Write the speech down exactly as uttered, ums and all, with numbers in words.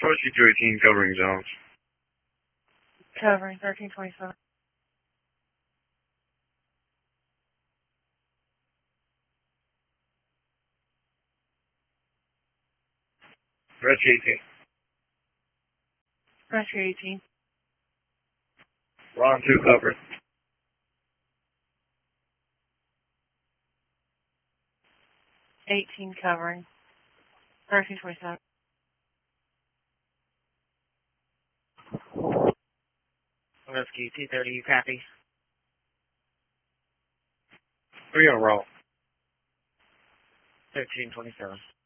Rescue two eighteen covering zones. Covering thirteen twenty-seven. Rescue eighteen. Rescue eighteen. Ron two covered. eighteen covering. thirteen twenty-seven. Rescue two thirty, you copy? Three on roll. thirteen twenty-seven.